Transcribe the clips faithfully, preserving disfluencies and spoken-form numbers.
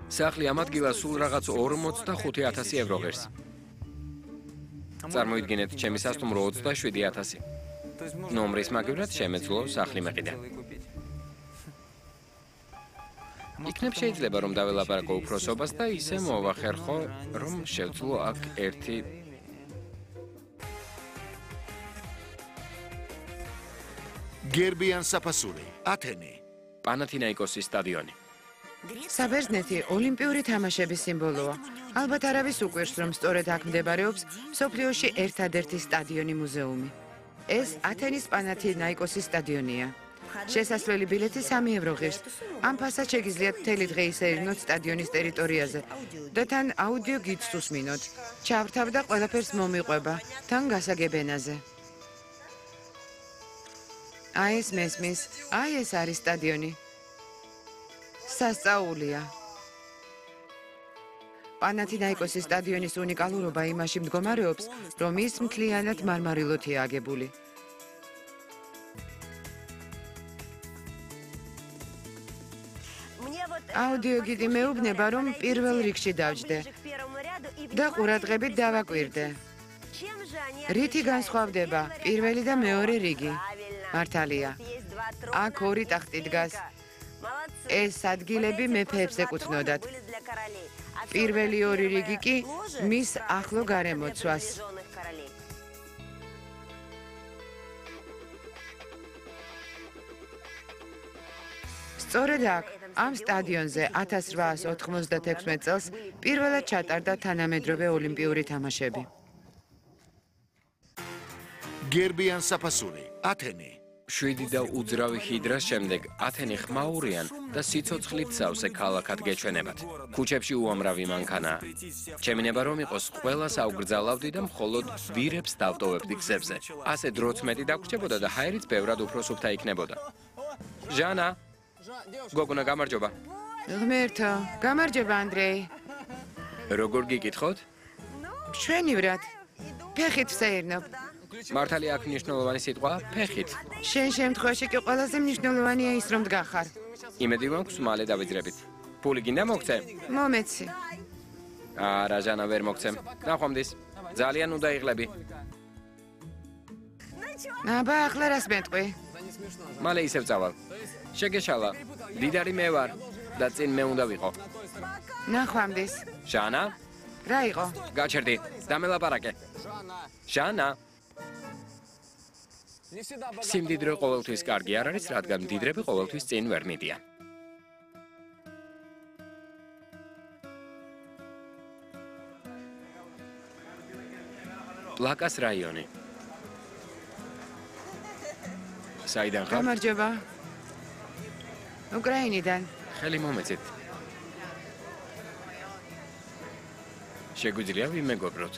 სახლი ამ ადგილას სულ რაღაც ორმოცდახუთი ათასი ევრო ღირს. წარმოიდგინეთ, ჩემი სასტუმრო ოცდაშვიდი ათასი. ნომრის მაგივრად შემეძლო სახლი მეყიდა. იქნებ შეიძლება რომ დაველაპარაკო უფროსობას და ისე მოვახერხო, რომ შევძლო აქ ერთი გერბიან საფასური, ათენი. პანათინაიკოსის სტადიონი. საბერძნეთი ოლიმპიური თამაშების სიმბოლოა. ალბათ არავის უკვირს, რომ სწორედ აქ მდებარეობს მსოფლიოში ერთადერთი სტადიონი მუზეუმი. ეს ათენის პანათინაიკოსის სტადიონია. შესასვლელი ბილეთი სამი ევრო ღირს. ამ ფასად შეგიძლიათ მთელი დღე ისეირნოთ სტადიონის ტერიტორიაზე და თან აუდიო გიდს უსმინოთ. ჩავრთავ და ყველაფერს მომიყვება, თან გასაგებ ენაზე. აი ეს მესმის, აი ეს არის სტადიონი. სასწაულია. პანათინაიკოსის სტადიონის უნიკალურობა იმაში მდგომარეობს, რომ ის მთლიანად მარმარილოთია აგებული. აუდიო გიდი მეუბნება, რომ პირველ რიგში დავჯდე და ყურადღებით დავაკვირდე. რითი განსხვავდება პირველი და მეორე რიგი? მართალია. აქ ორი ტახტი დგას. ეს ადგილები მეფეებს ეკუთვნოდათ. პირველი ორი რიგი კი მის ახლო გარემოცვას. სწორედ აქ, ამ სტადიონზე ათას რვაას ოთხმოცდათექვსმეტ წელს პირველად ჩატარდა თანამედროვე ოლიმპიური თამაშები. გერბიან საფასური, ათენი. შვიდი და უძრავი ჰიდრას შემდეგ ათენი ხმაურიან და სიცოცხლით სავსე ქალაქად გეჩვენებათ. ქუჩებში უამრავი მანქანაა. ჩემინება რომ იყოს ყველას აუგრძალავდი და მხოლოდ ვირებს დავტოვებდი გზებზე. ასე დროც მეტი დაგვრჩებოდა და ჰაერიც ბევრად უფრო სუფთა იქნებოდა. ჟანა, გოგონა გამარჯობა. ღმერთო, გამარჯობა ანდრეი. როგორ გიკითხოთ? მშვენივრად. ფეხით ვსეირნობ. მართალია აქ მნიშვნელოვანი სიტყვა ფეხით. შენ შემთხვევაში კი ყველაზე მნიშვნელოვანია ის რომ დგახარ. იმედი მაქვს მალე დავიძრებით. ფული გინდა მოგცე? მომეცი. არა ჟანა ვერ მოგცემ. ნახვამდის. ძალიან უნდა იღლები. აბა ახლა რას მეტყვი? მალე ისევ წავალ. შეგეშალა. დიდარი მე ვარ და წინ მე უნდა ვიყო. ნახვამდის. ჟანა? რა იყო? გაჩერდი. დამელაპარაკე. ჟანა? სიმდიდრე ყოველთვის კარგი არ არის, რადგან მდიდრები ყოველთვის წინ ვერ მიდიან. პლაკას რაიონი. საიდან ხარ? გამარჯობა. უკრაინიდან. ხელი მომეცით. შეგვიძლია ვიმეგობროთ.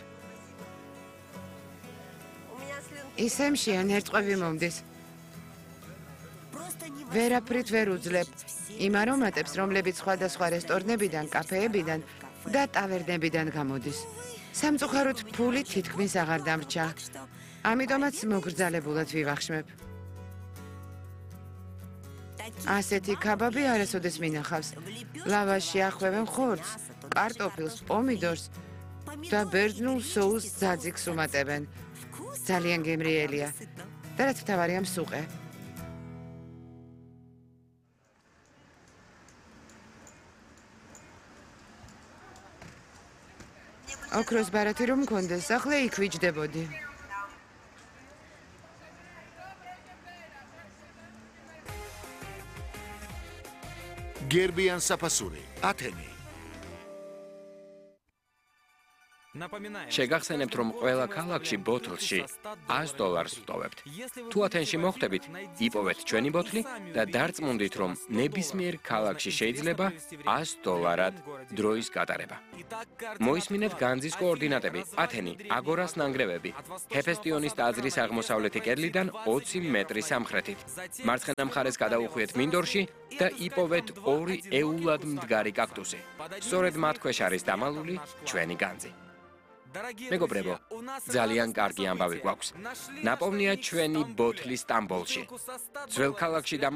ისე მშიან ერთყვევი მომდის. ვერაფრით ვერ უძლებ იმ არომატებს, რომლებიც სხვადასხვა რესტორნებიდან, კაფეებიდან და ტავერნებიდან გამოდის. სამწუხაროდ ფული თითქმის აღარ დამრჩა. ამიტომაც მოგრძალებულად ვივახშმებ. ასეთი კაბაბი არასოდეს მინახავს. ლავაში ახვევენ ხორცს, კარტოფილს, პომიდორს და ბერძნულ соуს ძაძიკს უმატებენ. ძალიან გემრიელია და რაც თავარია მსუყე. ოქროს ბარათი რომ მქონდეს, ახლა იქ ვიჯდებოდი. გერბიან საფასური, ათენი. შეგახსენებთ, რომ ყველა ქალაქში ბოთლში ას დოლარს ვტოვებთ. თუ ათენში მოხვდებით, იპოვეთ ჩვენი ბოთლი და დარწმუნდით, რომ ნებისმიერ ქალაქში შეიძლება ას დოლარად დროის გატარება. მოისმინეთ განძის კოორდინატები: ათენი, აგორას ნანგრევები, ჰეფესტიონის ტაძრის აღმოსავლეთი კედლიდან ოცი მეტრი სამხრეთით. მარცხენა მხარეს გადაუხვიეთ მინდორში და იპოვეთ ორი ეულად მდგარი კაქტუსი. სწორედ მათ ქვეშ არის დამალული ჩვენი განძი. მეგობრებო, ძალიან კარგი ამბავი გვაქვს. ნაპოვნია ჩვენი ბოთლი სტამბოლში. ძველ ქალაქში